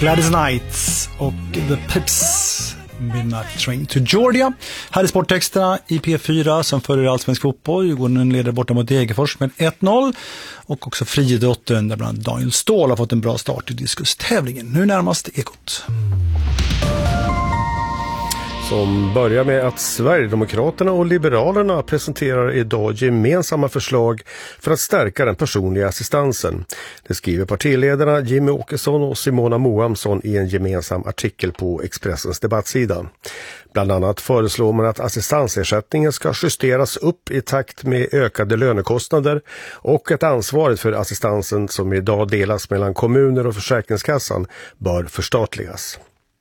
Gladys Knight och The Pips, Midnight Train to Georgia. Här är sporttexterna i P4 som följer allsvensk fotboll. Djurgården leder borta mot Degerfors med 1-0. Och också friidrotten där bland annat Daniel Ståhl har fått en bra start i diskustävlingen. Nu närmast Ekot. Som börjar med att Sverigedemokraterna och Liberalerna presenterar idag gemensamma förslag för att stärka den personliga assistansen. Det skriver partiledarna Jimmy Åkesson och Simona Mohamsson i en gemensam artikel på Expressens debattsida. Bland annat föreslår man att assistansersättningen ska justeras upp i takt med ökade lönekostnader och att ansvaret för assistansen som idag delas mellan kommuner och Försäkringskassan bör förstatligas.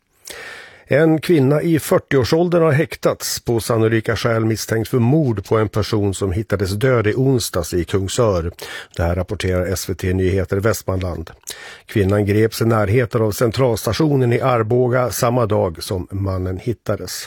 En kvinna i 40-årsåldern har häktats på sannolika skäl misstänkt för mord på en person som hittades död i onsdags i Kungsör. Det här rapporterar SVT Nyheter Västmanland. Kvinnan greps i närheten av centralstationen i Arboga samma dag som mannen hittades.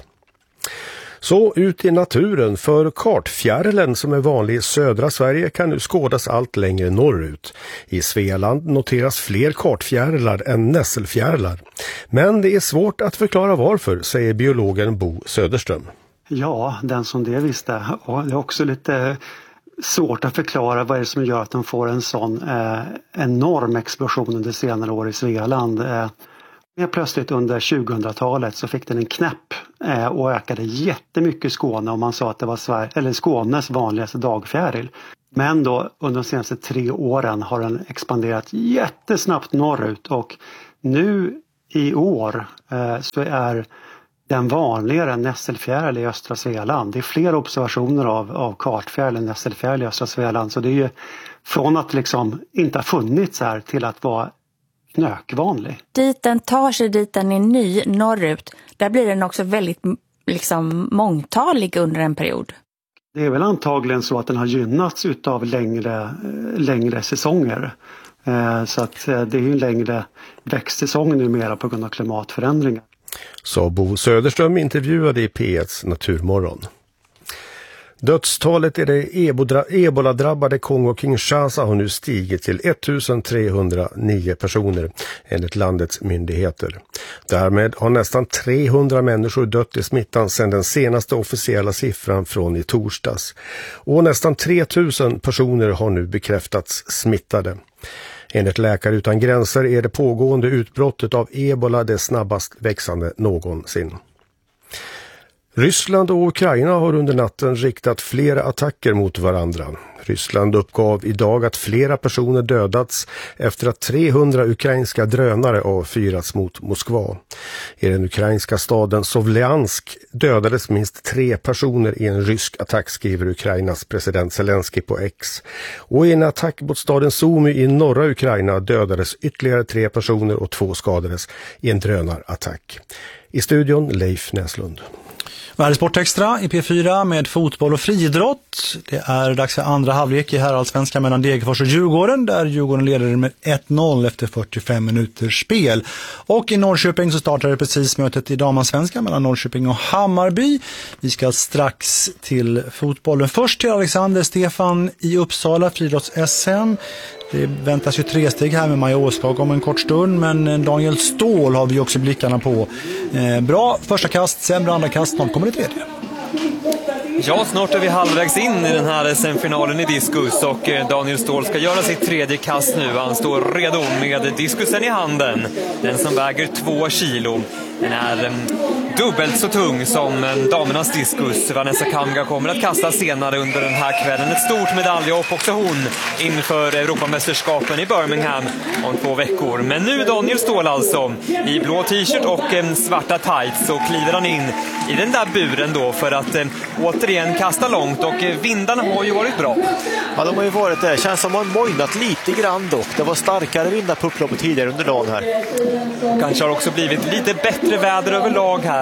Så ut i naturen, för kartfjärilen som är vanlig i södra Sverige kan nu skådas allt längre norrut. I Svealand noteras fler kartfjärilar än nässelfjärilar. Men det är svårt att förklara varför, säger biologen Bo Söderström. Ja, den som det visste. Och det är också lite svårt att förklara vad det är som gör att de får en sån enorm explosion under senare år i Svealand. Plötsligt under 2000-talet så fick den en knäpp och ökade jättemycket i Skåne, och man sa att det var Skånes vanligaste dagfjäril. Men då under de senaste 3 åren har den expanderat jättesnabbt norrut, och nu i år så är den vanligare än nässelfjäril i östra Svealand. Det är fler observationer av kartfjäril än nässelfjäril i östra Svealand, så det är ju från att liksom inte ha funnits här till att vara knökvanlig. Dit den tar sig, dit den är ny norrut, där blir den också väldigt liksom mångtalig under en period. Det är väl antagligen så att den har gynnats utav längre säsonger. Så att det är ju en längre växtsäsong numera på grund av klimatförändringar. Så Bo Söderström intervjuade i P1s Naturmorgon. Dödstalet i det ebola-drabbade Kongo-Kinshasa har nu stigit till 1309 personer enligt landets myndigheter. Därmed har nästan 300 människor dött i smittan sedan den senaste officiella siffran från i torsdags. Och nästan 3000 personer har nu bekräftats smittade. Enligt Läkare utan gränser är det pågående utbrottet av ebola det snabbast växande någonsin. Ryssland och Ukraina har under natten riktat flera attacker mot varandra. Ryssland uppgav idag att flera personer dödats efter att 300 ukrainska drönare avfyrats mot Moskva. I den ukrainska staden Sovliansk dödades minst 3 personer i en rysk attack, skriver Ukrainas president Zelensky på X. Och i en attack mot staden Sumy i norra Ukraina dödades ytterligare 3 personer och 2 skadades i en drönarattack. I studion Leif Näslund. Här är Sportextra i P4 med fotboll och friidrott. Det är dags för andra halvlek i herrallsvenskan mellan Degerfors och Djurgården, där Djurgården leder med 1-0 efter 45 minuters spel. Och i Norrköping så startade precis mötet i damansvenskan mellan Norrköping och Hammarby. Vi ska strax till fotbollen. Först till Alexander Stefan i Uppsala, friidrotts-SM. Det väntas ju 3 steg här med Maja Åslag om en kort stund, men Daniel Ståhl har vi också blickarna på. Bra första kast, sämre andra kast, snart kommer det tredje. Ja, snart är vi halvvägs in i den här SM-finalen i diskus, och Daniel Ståhl ska göra sitt 3:e kast nu. Han står redo med diskusen i handen. Den som väger 2 kilo. Den är dubbelt så tung som damernas diskus. Vanessa Kamga kommer att kasta senare under den här kvällen. Ett stort medaljhopp också hon inför Europamästerskapen i Birmingham om 2 veckor. Men nu Daniel Ståhl alltså i blå t-shirt och svarta tights, så kliver han in i den där buren då för att återigen kasta långt, och vindarna har ju varit bra. Ja, de har ju varit det. Känns som man mojnat lite grann dock. Det var starkare vindar på upploppet tidigare under dagen här. Kanske har också blivit lite bättre väder överlag här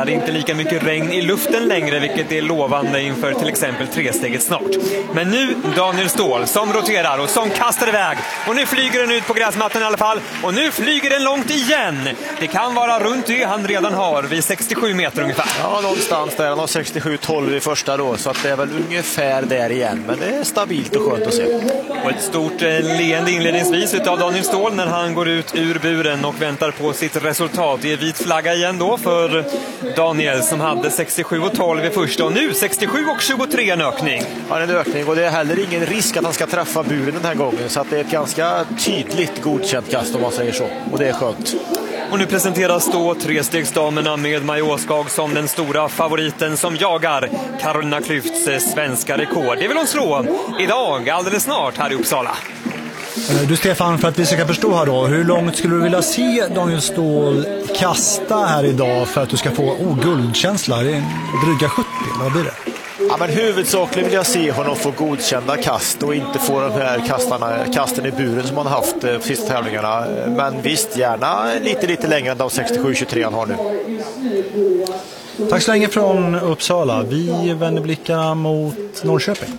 är det inte lika mycket regn i luften längre, vilket är lovande inför till exempel tresteget snart. Men nu Daniel Ståhl som roterar och som kastar iväg. Och nu flyger den ut på gräsmattan i alla fall. Och nu flyger den långt igen. Det kan vara runt det han redan har vid 67 meter ungefär. Ja, någonstans där. Han har 67-12 i första då, så att det är väl ungefär där igen. Men det är stabilt och skönt att se. Och ett stort leende inledningsvis utav Daniel Ståhl när han går ut ur buren och väntar på sitt resultat. Det är vit flagga igen då för Daniel som hade 67-12 i första och nu 67-23 en ökning. Ja, en ökning, och det är heller ingen risk att han ska träffa buren den här gången, så att det är ett ganska tydligt godkänt kast om man säger så, och det är skönt. Och nu presenteras då trestegsdamerna med Maja Åskag som den stora favoriten som jagar Carolina Klüfts svenska rekord. Det vill hon slå idag, alldeles snart här i Uppsala. Du Stefan, för att vi ska förstå här då, hur långt skulle du vilja se Daniel Ståhl kasta här idag för att du ska få guldkänsla? Det är dryga 70, vad blir det? Ja, men huvudsakligen vill jag se honom få godkända kast och inte få de här kasten i buren som han haft på sista tävlingarna. Men visst, gärna lite längre än de 67-23 han har nu. Tack så länge från Uppsala. Vi vänder blickarna mot Norrköping.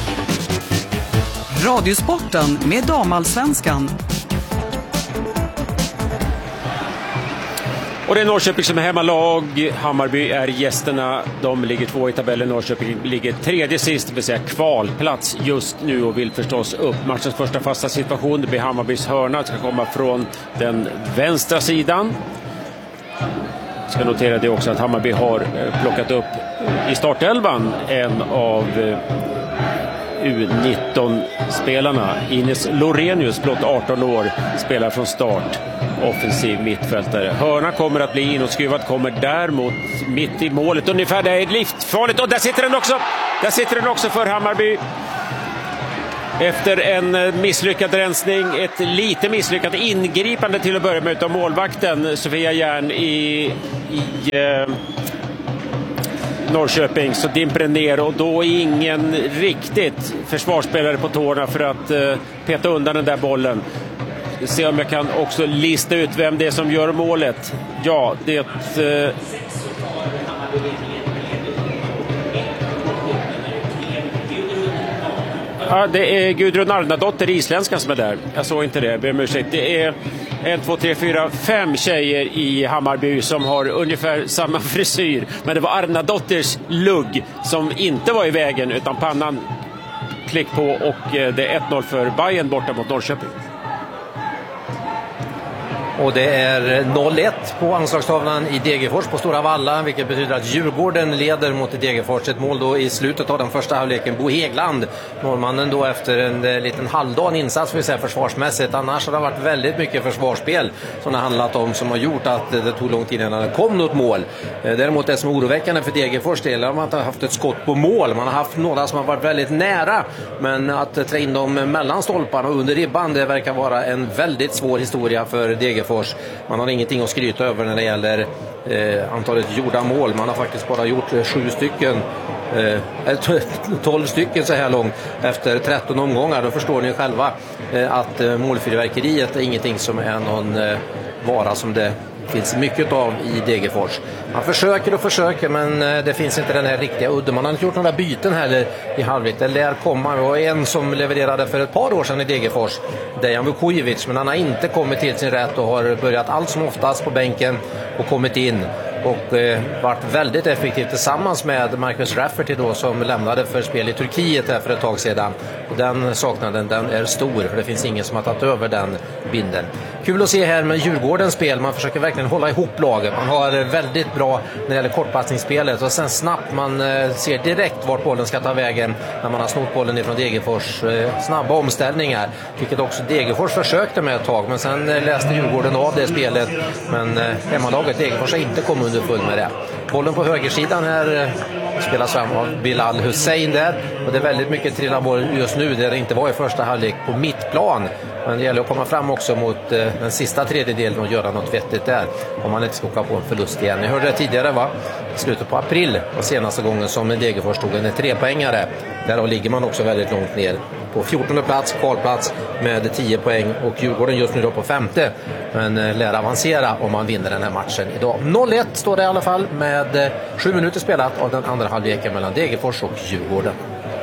Radiosporten med Damallsvenskan. Och det är Norrköping som är hemmalag. Hammarby är gästerna. De ligger 2 i tabellen. Norrköping ligger 3:e sist, det vill säga kvalplats just nu och vill förstås upp. Matchens första fasta situation, det blir Hammarbys hörna. Det ska komma från den vänstra sidan. Jag ska notera det också att Hammarby har plockat upp i startelvan en av U19-spelarna. Ines Lorenius, blott 18 år, spelar från start. Offensiv mittfältare. Hörna kommer att bli inåtskruvad, kommer däremot mitt i målet ungefär. Det är livsfarligt och där sitter den också. Där sitter den också för Hammarby. Efter en misslyckad rensning, ett lite misslyckat ingripande till att börja med utav målvakten Sofia Järn i Norrköping, så dimper den ner och då är ingen riktigt försvarsspelare på tårna för att peta undan den där bollen. Se om jag kan också lista ut vem det är som gör målet. Ja, det är Gudrun Arnadotter, isländska, som är där. Jag såg inte det, ber om ursäkt. Det är 1, 2, 3, 4, 5 tjejer i Hammarby som har ungefär samma frisyr. Men det var Arnadotters lugg som inte var i vägen, utan pannan klick på, och det är 1-0 för Bayern borta mot Norrköping. Och det är 0-1 på anslagstavlan i Degerfors på Stora Valla, vilket betyder att Djurgården leder mot Degerfors. Ett mål då i slutet av den första halvleken. Bo Hegland, målmannen då efter en liten halvdan insats, vill säga försvarsmässigt. Annars har det varit väldigt mycket försvarsspel som det handlat om, som har gjort att det tog lång tid innan det kom något mål. Däremot det som är oroväckande för Degerfors del är att man inte har haft ett skott på mål. Man har haft några som har varit väldigt nära, men att trä in dem mellan stolparna och under ribban, det verkar vara en väldigt svår historia för Degerfors. Man har ingenting att skryta över när det gäller antalet gjorda mål. Man har faktiskt bara gjort 12 stycken så här långt efter 13 omgångar. Då förstår ni själva att målfyrverkeriet är ingenting som är någon vara som det finns mycket av i Degerfors. Man försöker, men det finns inte den här riktiga udden. Man har inte gjort några byten heller i halvlek. Det lär komma. Det var en som levererade för ett par år sedan i Degerfors, Dejan Vukojevic, men han har inte kommit till sin rätt och har börjat allt som oftast på bänken och kommit in och varit väldigt effektiv tillsammans med Marcus Rafferty då, som lämnade för spel i Turkiet här för ett tag sedan. Och den saknaden, den är stor, för det finns ingen som har tagit över den binden. Kul att se här med Djurgårdens spel. Man försöker verkligen hålla ihop laget. Man har väldigt bra när det gäller kortpassningsspelet, och sen snabbt man ser direkt vart bollen ska ta vägen när man har snott bollen ifrån Degerfors. Snabba omställningar, vilket också Degerfors försökte med ett tag, men sen läste Djurgården av det spelet. Men hemmalaget Degerfors har inte kommit underfull med det. Bollen på högersidan här spelas fram av Bilal Hussein där, och det är väldigt mycket trilla boll just nu där det inte var i första halvlek på mittplan. Men det gäller att komma fram också mot den sista tredjedelen och göra något vettigt där, om man inte ska åka på en förlust igen. Ni hörde det tidigare, va? Slutet på april var senaste gången som Degerfors tog en 3-poängare. Där ligger man också väldigt långt ner på 14:e plats, kvalplats med 10 poäng och Djurgården just nu då på 5:e, men lär avancera om man vinner den här matchen idag. 0-1 står det i alla fall med 7 minuter spelat av den andra halvleken mellan Degerfors och Djurgården.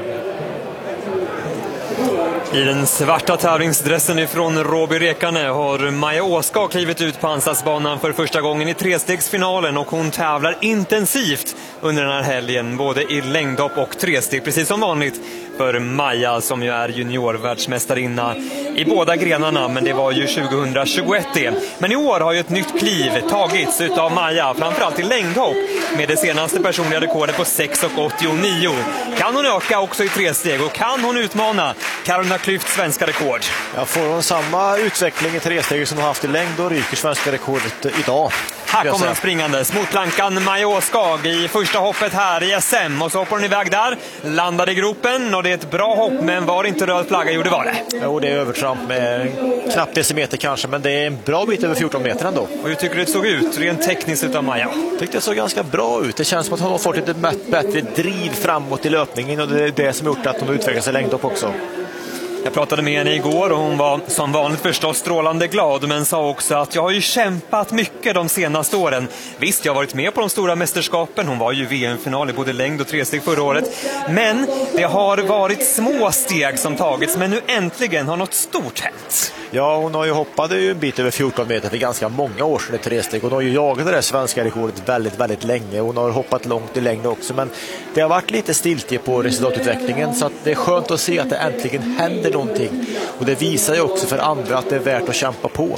I den svarta tävlingsdressen ifrån Råby Rekane har Maja Åskag klivit ut på Ansatsbanan för första gången i trestegsfinalen och hon tävlar intensivt under den här helgen, både i längdhopp och tresteg, precis som vanligt för Maja som ju är juniorvärldsmästarinna i båda grenarna, men det var ju 2021 det. Men i år har ju ett nytt kliv tagits utav Maja, framförallt i längdhopp med det senaste personliga rekordet på 6,89. Kan hon öka också i tresteg och kan hon utmana Carolina Klüfts svenska rekord? Jag får hon samma utveckling i tresteg som hon haft i längd och ryker svenska rekordet idag. Här kommer hon springandes mot plankan Maja Åskag i första hoppet här i SM och så hoppar hon iväg där, landade i gropen och det är ett bra hopp, men var inte röd flagga? Jo, det var det. Jo, det är övertramp med knappt decimeter kanske, men det är en bra bit över 14 meter ändå. Och hur tycker du det såg ut rent tekniskt utav Maja? Jag tyckte det såg ganska bra ut. Det känns som att hon har fått lite bättre driv framåt i löpningen och det är det som gjort att hon utvecklar sig längd upp också. Jag pratade med henne igår och hon var som vanligt förstås strålande glad, men sa också att jag har ju kämpat mycket de senaste åren. Visst, jag har varit med på de stora mästerskapen. Hon var ju VM-final i både längd och tresteg förra året. Men det har varit små steg som tagits, men nu äntligen har något stort hänt. Ja, hon har ju hoppat ju en bit över 14 meter för ganska många år sedan i tresteg. Hon har ju jagat det där svenska rekordet väldigt, väldigt länge. Hon har hoppat långt i längd också, men det har varit lite stiltje på resultatutvecklingen, så att det är skönt att se att det äntligen händer någonting. Och det visar ju också för andra att det är värt att kämpa på.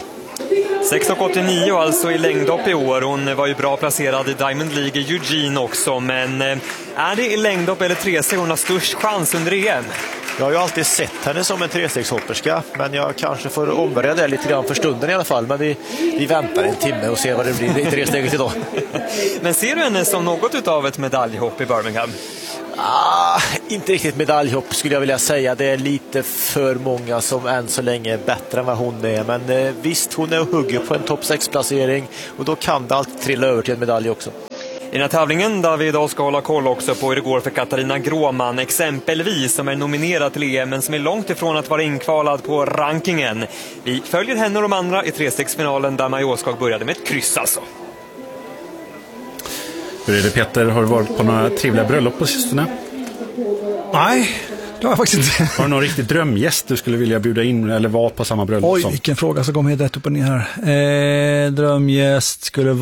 6,89 alltså i längdhopp i år. Hon var ju bra placerad i Diamond League i Eugene också, men är det i längdhopp eller tresteg hon har störst chans under EM? Jag har ju alltid sett henne som en trestegshopperska, men jag kanske får omvärdera det lite grann för stunden i alla fall. Men vi väntar en timme och ser vad det blir i tresteget idag. Men ser du henne som något utav ett medaljhopp i Birmingham? Inte riktigt medaljhopp skulle jag vilja säga. Det är lite för många som än så länge är bättre än vad hon är. Men visst, hon är och hugger på en topp 6-placering och då kan det alltid trilla över till en medalj också. I den här tävlingen där vi idag ska hålla koll också på hur det går för Katarina Gråman exempelvis, som är nominerad till EM men som är långt ifrån att vara inkvalad på rankingen. Vi följer henne och de andra i trestegsfinalen där Maja Åskag började med ett kryss alltså. Hur är det, Peter? Har du varit på några trevliga bröllop på sistone? Nej, det har jag faktiskt inte. Har du någon riktig drömgäst du skulle vilja bjuda in eller vara på samma bröllop? Oj, vilken fråga som kom helt rätt upp och ner här. Drömgäst skulle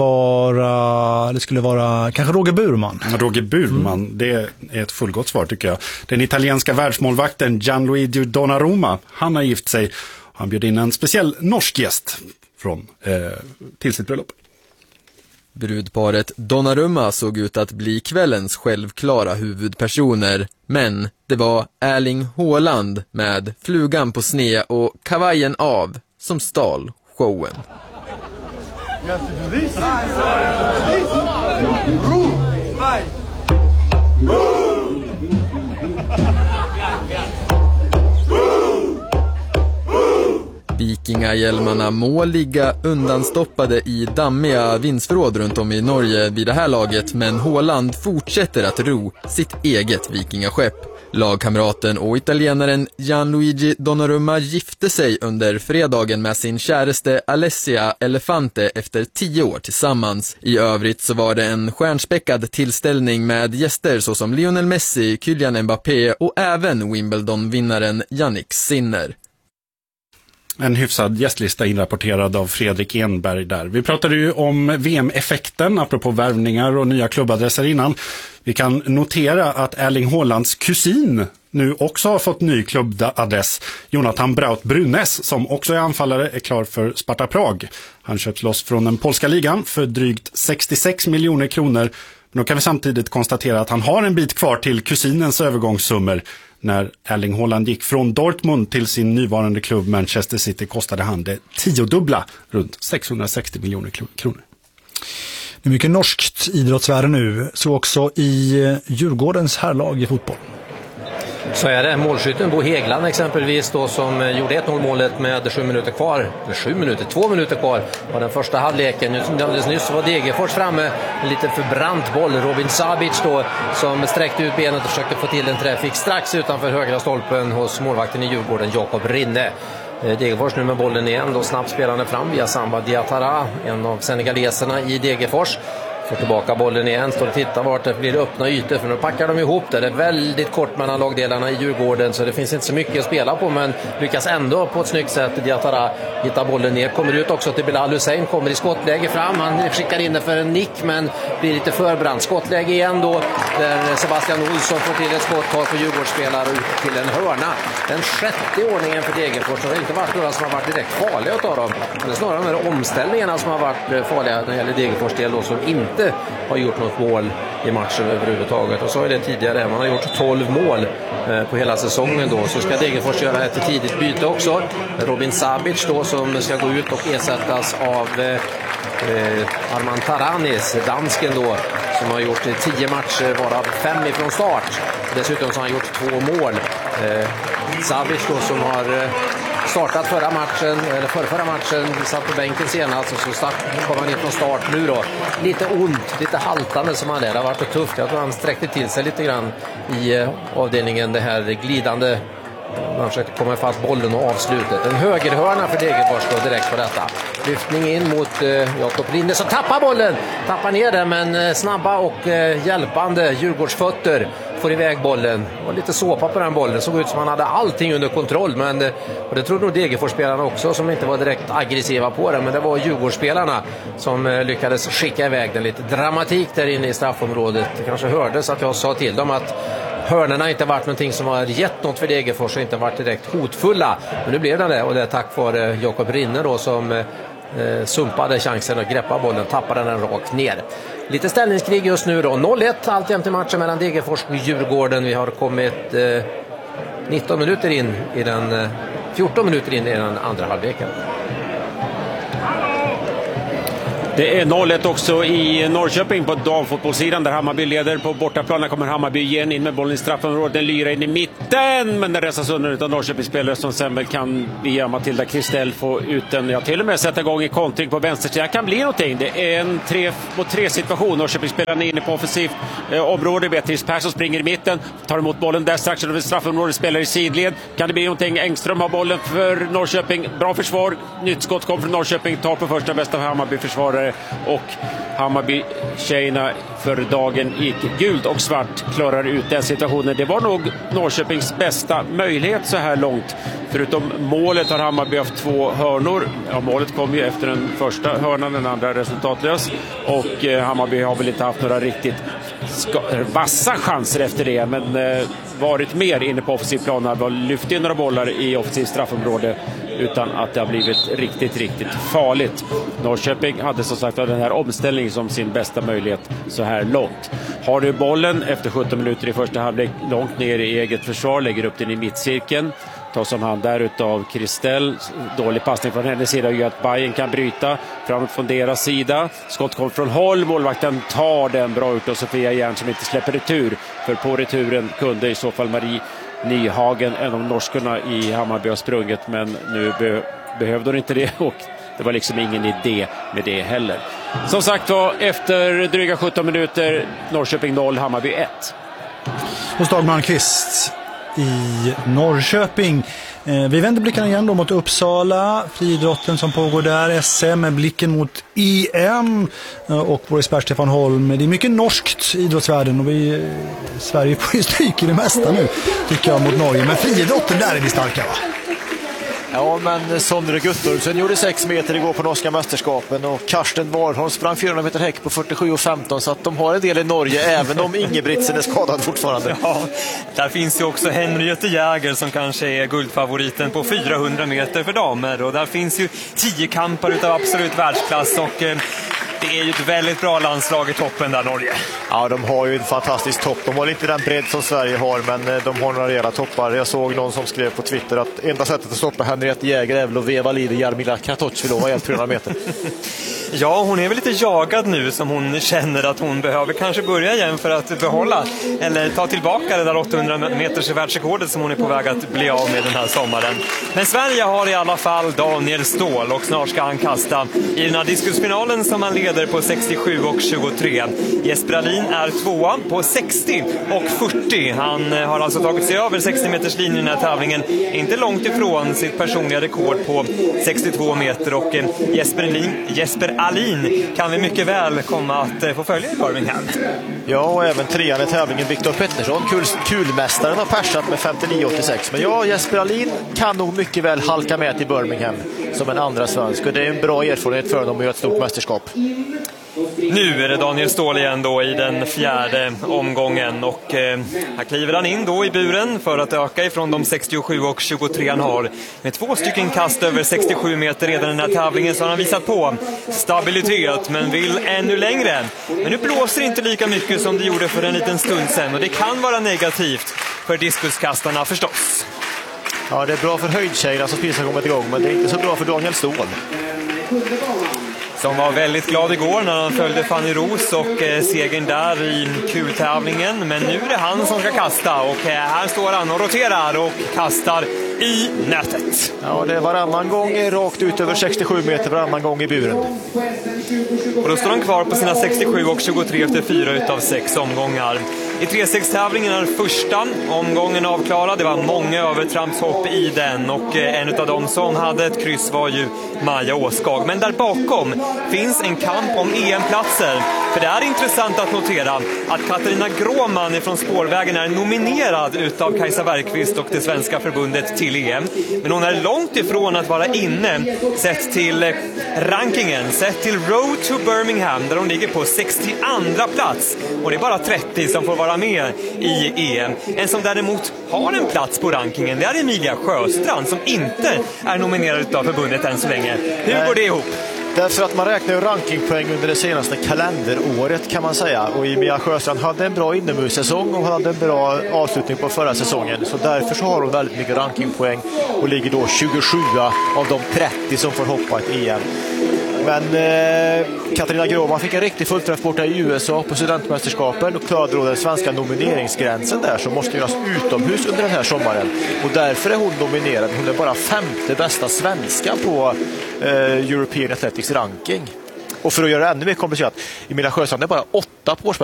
vara kanske Roger Burman. Roger Burman, det är ett fullgott svar tycker jag. Den italienska världsmålvakten Gianluigi Donnarumma, han har gift sig. Han bjöd in en speciell norsk gäst till sitt bröllop. Brudparet Donnarumma såg ut att bli kvällens självklara huvudpersoner, men det var Erling Haaland med flugan på sne och kavajen av som stal showen. Vikingahjälmarna må ligga undanstoppade i dammiga vindsförråd runt om i Norge vid det här laget, men Haaland fortsätter att ro sitt eget vikingaskepp. Lagkamraten och italienaren Gianluigi Donnarumma gifte sig under fredagen med sin käraste Alessia Elefante efter 10 år tillsammans. I övrigt så var det en stjärnspäckad tillställning med gäster såsom Lionel Messi, Kylian Mbappé och även Wimbledon-vinnaren Jannik Sinner. En hyfsad gästlista inrapporterad av Fredrik Enberg där. Vi pratade ju om VM-effekten apropå värvningar och nya klubbadresser innan. Vi kan notera att Erling Haalands kusin nu också har fått ny klubbadress. Jonathan Braut Brunes, som också är anfallare, är klar för Sparta Prag. Han köps loss från den polska ligan för drygt 66 miljoner kronor. Men då kan vi samtidigt konstatera att han har en bit kvar till kusinens övergångssummor. När Erling Haaland gick från Dortmund till sin nuvarande klubb Manchester City kostade han det 10-dubbla, runt 660 miljoner kronor. Det är mycket norskt idrottsvärde nu, så också i Djurgårdens herrlag i fotboll. Så är det. Målskytten Bo Hegland exempelvis då, som gjorde 1-0-målet med 2 minuter kvar av den första halvleken. Nyss var Degerfors framme, en lite förbrant boll. Robin Sabic då, som sträckte ut benet och försökte få till en träff, fick strax utanför högra stolpen hos målvakten i Djurgården, Jakob Rinne. Degerfors nu med bollen igen, då snabbt spelande fram via Samba Diatara, en av senegaleserna i Degerfors. Får tillbaka bollen igen, står och tittar vart det blir öppna ytor, för nu packar de ihop det. Det är väldigt kort mellan lagdelarna i Djurgården, så det finns inte så mycket att spela på, men lyckas ändå på ett snyggt sätt. Diatara hittar bollen ner, kommer ut också till Bilal Hussein, kommer i skottläge fram, han skickar in det för en nick men blir lite förbrant. Skottläge igen då, där Sebastian Olsson får till ett skott, tar på Djurgårdsspelare ut till en hörna. Den 6:e ordningen för Degerfors. Det har inte varit några som har varit direkt farliga utav dem. Det är snarare de här omställningarna som har varit farliga när det gäller Degerfors del då, som inte har gjort något mål i matchen överhuvudtaget. Och så är det tidigare, man har gjort 12 mål på hela säsongen då. Så ska Degerfors göra ett tidigt byte också. Robin Sabic då, som ska gå ut och ersättas av Arman Taranis, dansken då, som har gjort 10 matcher, varav 5 ifrån start. Dessutom så har han gjort 2 mål. Sabic då, som har startat förra matchen, satt på bänken senast, och så kommer han in från start nu då. Lite ont, lite haltande som han är. Det har varit tufft. Jag tror han sträckte till sig lite grann i avdelningen, det här glidande. Man försökte komma fast bollen och avslutet. En högerhörna för Degerfors då direkt på detta. Lyftning in mot Jakob Rinne, så tappar bollen. Tappar ner den, men snabba och hjälpande Djurgårdsfötter får iväg bollen. Och lite såpa på den bollen. Såg ut som han hade allting under kontroll. Och det trodde nog Degerfors-spelarna också, som inte var direkt aggressiva på den. Men det var Djurgårdsspelarna som lyckades skicka iväg den. Lite dramatik där inne i straffområdet. Det kanske hördes att jag sa till dem att hörnerna inte varit någonting som har gett något för Degerfors och inte varit direkt hotfulla. Men nu blev det, och det är tack vare Jakob Rinne då, som sumpade chansen att greppa bollen, tappade den rakt ner. Lite ställningskrig just nu då. 0-1 alltjämt i matchen mellan Degerfors och Djurgården. Vi har kommit 14 minuter in i den andra halvleken. Det är 0-1 också i Norrköping på damfotbollssidan, där Hammarby leder på bortaplan. Där kommer Hammarby igen in med bollen i straffområdet. Den lyrar in i mitten, men den resas under av Norrköpingsspelare som sen kan via Matilda Kristell få ut den. Jag till och med sätta igång i kontring på vänstersidan. Kan bli någonting. Det är en 3-mot-3 situation. Norrköpingsspelaren är inne på offensivt område. Beatrice Persson springer i mitten, tar emot bollen där strax över straffområdet, spelar i sidled. Kan det bli någonting? Engström har bollen för Norrköping. Bra försvar. Nytt skott kom från Norrköping. Tar på första bästa Hammarby-försvarare. Och Hammarby-tjejerna för dagen i gult och svart klarar ut den situationen. Det var nog Norrköpings bästa möjlighet så här långt. Förutom målet har Hammarby haft 2 hörnor. Ja, målet kom ju efter den första hörnan, den andra resultatlös. Och Hammarby har väl inte haft några riktigt vassa chanser efter det. Men varit mer inne på offensiv plan. Har lyft in några bollar i offensiv straffområde utan att det har blivit riktigt farligt. Norrköping hade som sagt den här omställningen som sin bästa möjlighet så här långt. Har du bollen efter 17 minuter i första halvlek långt ner i eget försvar, lägger upp den i mittcirkeln. Tas om hand där utav Kristell. Dålig passning från hennes sida gör att Bayern kan bryta framåt från deras sida. Skott kom från håll. Målvakten tar den bra ut och Sofia Järn som inte släpper retur. För på returen kunde i så fall Marie Nyhagen, en av norskorna i Hammarby, har sprungit, men nu behövde hon inte det, och det var liksom ingen idé med det heller. Som sagt var, efter dryga 17 minuter, Norrköping 0, Hammarby 1. Hos Dag Malmqvist i Norrköping. Vi vänder blickarna igen då mot Uppsala, friidrotten som pågår där, SM med blicken mot EM och vår expert Stefan Holm. Det är mycket norskt i idrottsvärlden och Sverige får ju stryk i det mesta nu, tycker jag, mot Norge. Men friidrotten, där är vi starka, va? Ja, men Sondre Guttormsen gjorde 6 meter igår på norska mästerskapen och Karsten Warholm sprang 400 meter häck på 47,15, så att de har en del i Norge även om Ingebritsen är skadad fortfarande. Ja, där finns ju också Henriette Jäger som kanske är guldfavoriten på 400 meter för damer, och där finns ju 10 kampar utav absolut världsklass, och det är ju ett väldigt bra landslag i toppen där, Norge. Ja, de har ju en fantastisk topp. De har inte den bredd som Sverige har, men de har några rejäla toppar. Jag såg någon som skrev på Twitter att enda sättet att stoppa Henriette Jäger är väl att veva liv i Jarmila Kratochvilova i 400 meter. Ja, hon är väl lite jagad nu som hon känner att hon behöver kanske börja igen för att behålla eller ta tillbaka det där 800 meters världsrekordet som hon är på väg att bli av med den här sommaren. Men Sverige har i alla fall Daniel Ståhl och snart ska han kasta i den här diskusfinalen som han leder på 67 och 23. Jesper Alin är tvåa på 60 och 40. Han har alltså tagit sig över 60 meters linjen i den här tävlingen, inte långt ifrån sitt personliga rekord på 62 meter, och Jesper Alin kan vi mycket väl komma att få följa i Birmingham. Ja, och även trean i tävlingen Viktor Pettersson, kulmästaren, har persat med 59,86. Men ja, Jesper Alin kan nog mycket väl halka med till Birmingham som en andra svensk, och det är en bra erfarenhet för dem att göra ett stort mästerskap. Nu är det Daniel Ståhl igen då i den fjärde omgången, och här kliver han in då i buren för att öka ifrån de 67 och 23 han har. Med 2 stycken kast över 67 meter redan i den här tävlingen så har han visat på stabilitet, men vill ännu längre. Men nu blåser det inte lika mycket som det gjorde för en liten stund sedan, och det kan vara negativt för diskuskastarna förstås. Ja, det är bra för höjdtjejerna som precis har kommit igång, men det är inte så bra för Daniel Ståhl. Som var väldigt glad igår när han följde Fanny Ros och segern där i kultävlingen. Men nu är det han som ska kasta, och här står han och roterar och kastar i nätet. Ja, det är varannan gång rakt ut över 67 meter, varannan gång i buren. Och då står han kvar på sina 67 och 23 efter 4 utav 6 omgångar. I 3-6-tävlingen är första omgången avklarad. Det var många övertrampshopp i den, och en av dem som hade ett kryss var ju Maja Åskag. Men där bakom finns en kamp om EM-platser. För det är intressant att notera att Katarina Gråman från Spårvägen är nominerad utav Kajsa Bergqvist och det svenska förbundet till EM. Men hon är långt ifrån att vara inne sett till rankingen, sett till Road to Birmingham, där hon ligger på 62:a plats. Och det är bara 30 som får vara med i EM. En som däremot har en plats på rankingen, det är Emilia Sjöstrand, som inte är nominerad utav förbundet än så länge. Hur går det ihop? Därför att man räknar ju rankingpoäng under det senaste kalenderåret, kan man säga. Och Emilia Sjöstrand hade en bra inomhussäsong och hade en bra avslutning på förra säsongen. Så därför så har hon väldigt mycket rankingpoäng och ligger då 27 av de 30 som får hoppa ett EM. Men Katarina Gråman fick en riktig fullträff borta i USA på studentmästerskapen och klarade då den svenska nomineringsgränsen där, som måste göras utomhus under den här sommaren. Och därför är hon nominerad. Hon är bara 5:e bästa svenska på European Athletics ranking. Och för att göra det ännu mer komplicerat, Emilia Sjöstrand är bara 8 på